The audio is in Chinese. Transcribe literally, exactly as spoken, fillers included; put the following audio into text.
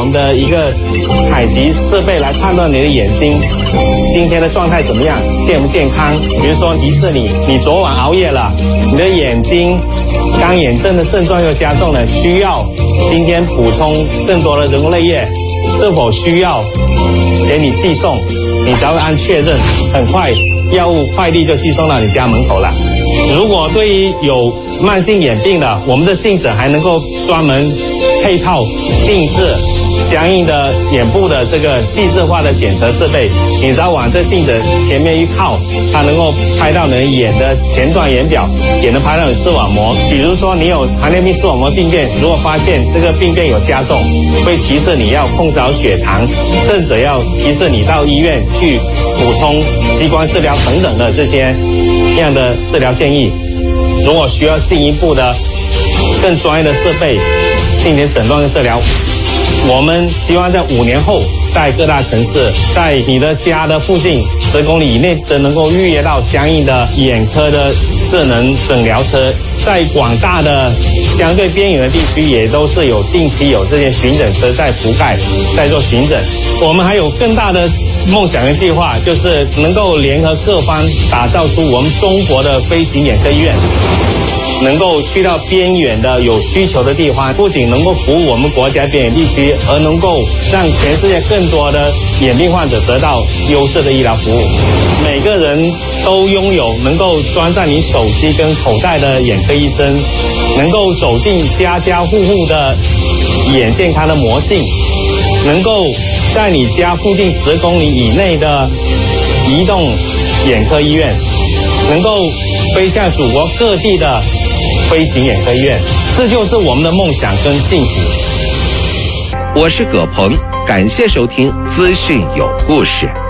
我们的一个采集设备来判断你的眼睛今天的状态怎么样，健不健康。比如说提示你，你昨晚熬夜了，你的眼睛干眼症的症状又加重了，需要今天补充更多的人工泪液，是否需要给你寄送，你才会按确认，很快药物快递就寄送到你家门口了。如果对于有慢性眼病的，我们的镜诊还能够专门配套定制相应的眼部的这个细致化的检测设备，你只要往这镜子前面一靠，它能够拍到你的眼的前段眼表，也能拍到你视网膜。比如说你有糖尿病视网膜病变，如果发现这个病变有加重，会提示你要控制好血糖，甚至要提示你到医院去补充激光治疗等等的这些样的治疗建议。如果需要进一步的更专业的设备进行诊断跟治疗，我们希望在五年后，在各大城市，在你的家的附近十公里以内，都能够预约到相应的眼科的智能诊疗车。在广大的相对边缘的地区，也都是有定期有这些巡诊车在覆盖，在做巡诊。我们还有更大的梦想跟计划，就是能够联合各方打造出我们中国的飞行眼科医院，能够去到边远的有需求的地方，不仅能够服务我们国家边远地区，而能够让全世界更多的眼病患者得到优质的医疗服务。每个人都拥有能够装在你手机跟口袋的眼科医生，能够走进家家户户的眼健康的魔镜，能够在你家附近十公里以内的移动眼科医院，能够飞向祖国各地的飞行眼科医院，这就是我们的梦想跟幸福。 我是葛鹏，感谢收听资讯有故事。